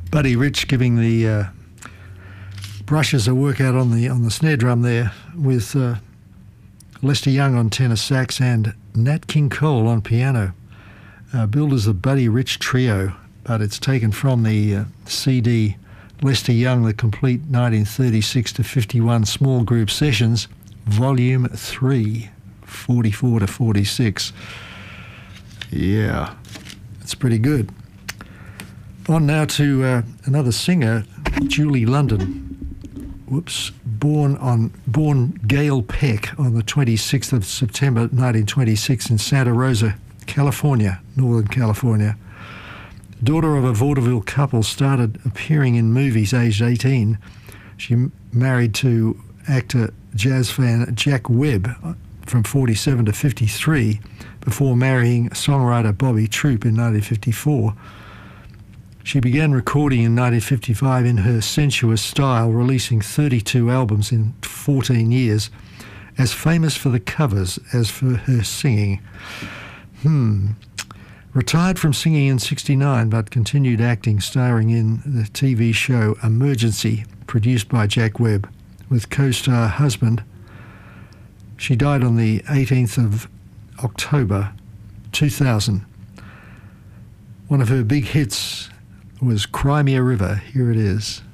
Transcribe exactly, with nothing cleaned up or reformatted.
Buddy Rich giving the uh, brushes a workout on the on the snare drum there with uh, Lester Young on tenor sax and Nat King Cole on piano. Uh, billed as the Buddy Rich Trio, but it's taken from the uh, C D Lester Young, The Complete nineteen thirty-six to fifty-one Small Group Sessions, Volume three, forty-four to forty-six. Yeah, it's pretty good. On now to uh, another singer, Julie London. Whoops. Born on born Gail Peck on the twenty-sixth of September nineteen twenty-six in Santa Rosa, California, Northern California. Daughter of a vaudeville couple, started appearing in movies aged eighteen. She m- married to actor, jazz fan Jack Webb from forty-seven to fifty-three before marrying songwriter Bobby Troop in nineteen fifty-four. She began recording in nineteen fifty-five in her sensuous style, releasing thirty-two albums in fourteen years, as famous for the covers as for her singing. Hmm. Retired from singing in sixty-nine, but continued acting, starring in the T V show Emergency, produced by Jack Webb, with co-star husband. She died on the eighteenth of October two thousand. One of her big hits was Cry Me a River. Here it is.